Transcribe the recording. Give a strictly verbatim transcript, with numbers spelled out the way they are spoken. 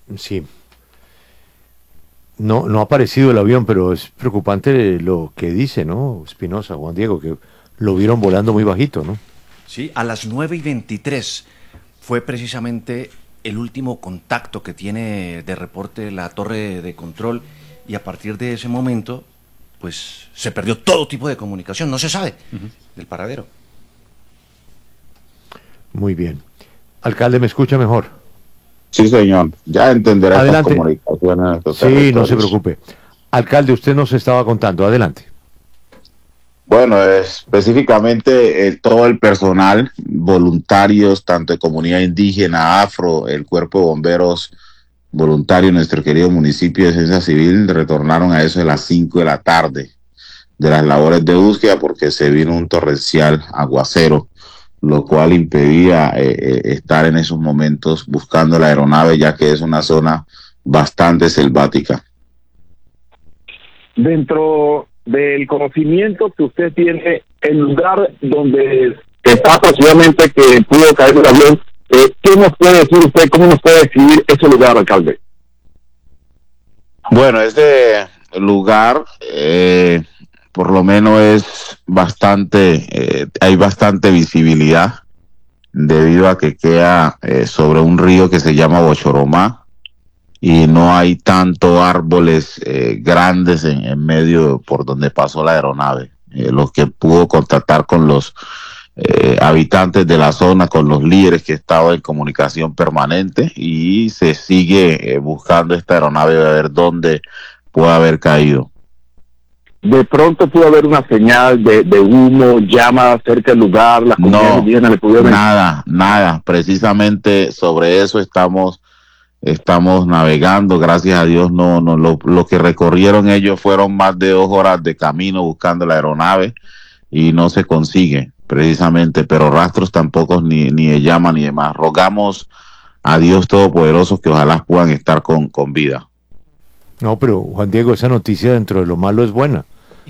Sí. No, no ha aparecido el avión, pero es preocupante lo que dice, ¿no? Espinosa, Juan Diego, que lo vieron volando muy bajito, ¿no? Sí, a las nueve y veintitrés fue precisamente el último contacto que tiene de reporte la torre de control, y a partir de ese momento, pues se perdió todo tipo de comunicación, no se sabe uh-huh. del paradero. Muy bien. Alcalde, ¿me escucha mejor? Sí, señor. Ya entenderá estas Adelante. comunicaciones. En estos sí, territorios. No se preocupe. Alcalde, usted nos estaba contando. Adelante. Bueno, específicamente eh, todo el personal, voluntarios, tanto de comunidad indígena, afro, el cuerpo de bomberos voluntarios, nuestro querido municipio de Defensa Civil, retornaron a eso de las cinco de la tarde de las labores de búsqueda porque se vino un torrencial aguacero, lo cual impedía eh, estar en esos momentos buscando la aeronave, ya que es una zona bastante selvática. Dentro del conocimiento que usted tiene, el lugar donde está aproximadamente que pudo caer el avión, eh, ¿qué nos puede decir usted? ¿Cómo nos puede describir ese lugar, alcalde? Bueno, este lugar eh, por lo menos es bastante, eh, hay bastante visibilidad debido a que queda eh, sobre un río que se llama Bochoromá y no hay tanto árboles eh, grandes en, en medio por donde pasó la aeronave. Eh, lo que pudo contactar con los eh, habitantes de la zona, con los líderes que estaban en comunicación permanente, y se sigue eh, buscando esta aeronave a ver dónde puede haber caído. De pronto pudo haber una señal de, de humo, llama cerca del lugar, las comunidades no, indígenas le pudieron... Nada, nada, precisamente sobre eso estamos estamos navegando, gracias a Dios. No, no, lo, lo que recorrieron ellos fueron más de dos horas de camino buscando la aeronave y no se consigue precisamente, pero rastros tampoco, ni, ni de llama ni demás. Rogamos a Dios Todopoderoso que ojalá puedan estar con, con vida. No, pero Juan Diego, esa noticia dentro de lo malo es buena.